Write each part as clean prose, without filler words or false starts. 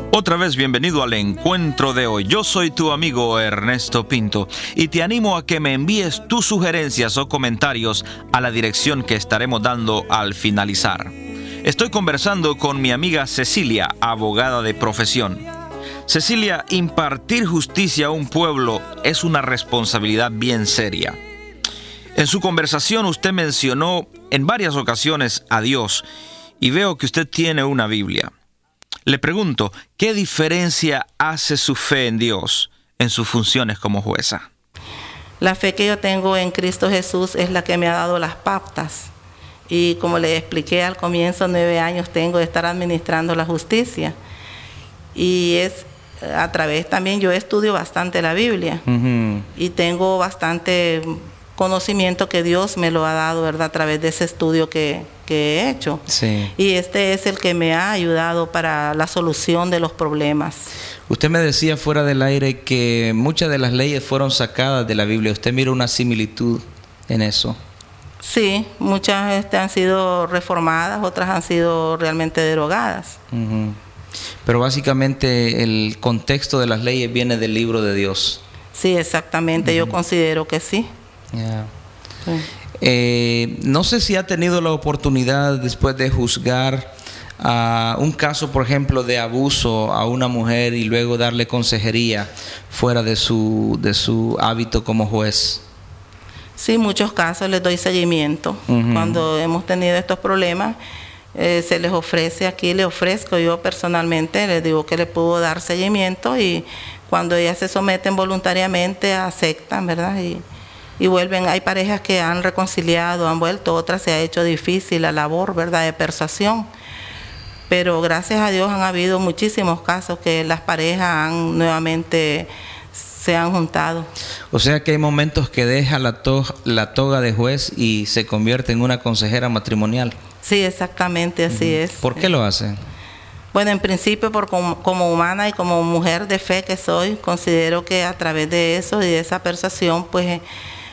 Otra vez bienvenido al encuentro de hoy. Yo soy tu amigo Ernesto Pinto y te animo a que me envíes tus sugerencias o comentarios a la dirección que estaremos dando al finalizar. Estoy conversando con mi amiga Cecilia, abogada de profesión. Cecilia, impartir justicia a un pueblo es una responsabilidad bien seria. En su conversación usted mencionó en varias ocasiones a Dios y veo que usted tiene una Biblia. Le pregunto, ¿qué diferencia hace su fe en Dios en sus funciones como jueza? La fe que yo tengo en Cristo Jesús es la que me ha dado las pautas. Y como le expliqué al comienzo, 9 años tengo de estar administrando la justicia. Y es a través también, yo estudio bastante la Biblia. Y tengo bastante conocimiento que Dios me lo ha dado, ¿verdad? A través de ese estudio que he hecho. Sí. Y este es el que me ha ayudado para la solución de los problemas. Usted me decía fuera del aire que muchas de las leyes fueron sacadas de la Biblia. ¿Usted mira una similitud en eso? Sí, muchas han sido reformadas, otras han sido realmente derogadas. Pero básicamente el contexto de las leyes viene del libro de Dios. Sí, exactamente, yo considero que sí. Yeah. Sí. No sé si ha tenido la oportunidad después de juzgar un caso, por ejemplo, de abuso a una mujer y luego darle consejería fuera de su hábito como juez. Sí, muchos casos les doy seguimiento. Cuando hemos tenido estos problemas, se les ofrece, aquí le ofrezco yo personalmente, les digo que le puedo dar seguimiento y cuando ellas se someten voluntariamente aceptan, ¿verdad? Y vuelven. Hay parejas que han reconciliado, han vuelto, otras se ha hecho difícil la labor, ¿verdad?, de persuasión. Pero gracias a Dios han habido muchísimos casos que las parejas nuevamente se han juntado. O sea que hay momentos que deja la toga de juez y se convierte en una consejera matrimonial. Sí, exactamente, así es. ¿Por qué lo hacen? Bueno, en principio, como humana y como mujer de fe que soy, considero que a través de eso y de esa persuasión, pues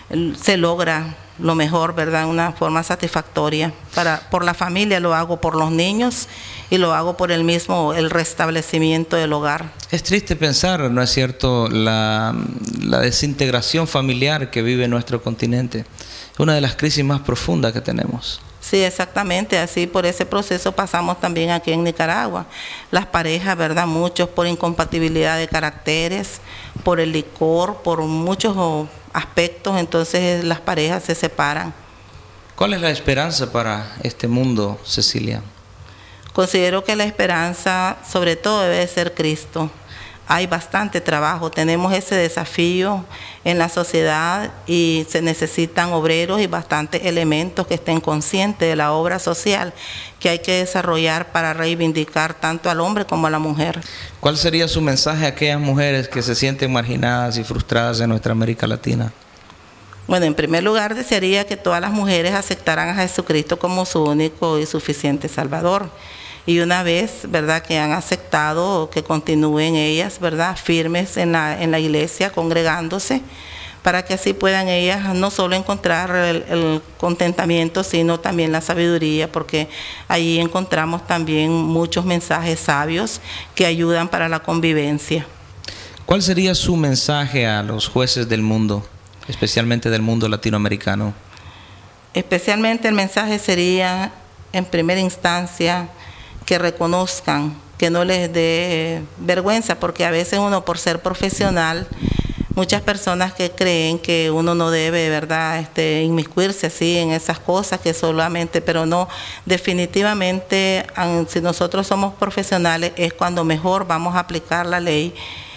se logra lo mejor, ¿verdad? Una forma satisfactoria. Por la familia lo hago, por los niños y lo hago por el restablecimiento del hogar. Es triste pensar, ¿no es cierto?, la desintegración familiar que vive nuestro continente. Es una de las crisis más profundas que tenemos. Sí, exactamente, así por ese proceso pasamos también aquí en Nicaragua. Las parejas, ¿verdad? Muchos por incompatibilidad de caracteres, por el licor, por muchos aspectos, entonces las parejas se separan. ¿Cuál es la esperanza para este mundo, Cecilia? Considero que la esperanza sobre todo debe de ser Cristo. Hay bastante trabajo, tenemos ese desafío en la sociedad y se necesitan obreros y bastantes elementos que estén conscientes de la obra social que hay que desarrollar para reivindicar tanto al hombre como a la mujer. ¿Cuál sería su mensaje a aquellas mujeres que se sienten marginadas y frustradas en nuestra América Latina? Bueno, en primer lugar desearía que todas las mujeres aceptaran a Jesucristo como su único y suficiente Salvador. Y una vez, ¿verdad?, que han aceptado, que continúen ellas, ¿verdad?, firmes en la iglesia, congregándose, para que así puedan ellas no solo encontrar el contentamiento, sino también la sabiduría, porque ahí encontramos también muchos mensajes sabios que ayudan para la convivencia. ¿Cuál sería su mensaje a los jueces del mundo, especialmente del mundo latinoamericano? Especialmente el mensaje sería, en primera instancia, que reconozcan, que no les dé vergüenza, porque a veces uno, por ser profesional, muchas personas que creen que uno no debe, ¿verdad?, inmiscuirse así en esas cosas que solamente, pero no, definitivamente, si nosotros somos profesionales es cuando mejor vamos a aplicar la ley.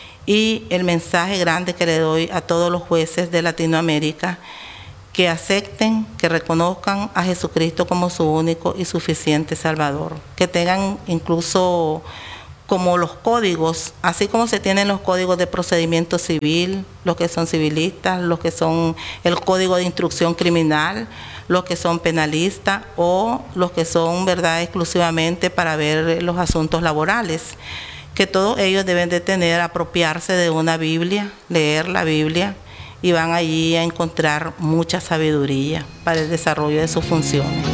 Y el mensaje grande que le doy a todos los jueces de Latinoamérica, que acepten, que reconozcan a Jesucristo como su único y suficiente Salvador, que tengan incluso como los códigos, así como se tienen los códigos de procedimiento civil, los que son civilistas, los que son el código de instrucción criminal, los que son penalistas o los que son, ¿verdad?, exclusivamente para ver los asuntos laborales, que todos ellos deben de tener, apropiarse de una Biblia, leer la Biblia, y van allí a encontrar mucha sabiduría para el desarrollo de sus funciones.